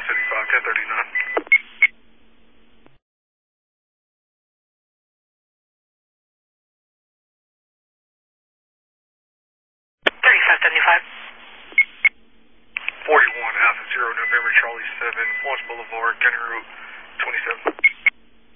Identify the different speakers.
Speaker 1: 1039.
Speaker 2: 3575.
Speaker 1: 41 Alpha Zero November Charlie 7, Florence Boulevard, County Route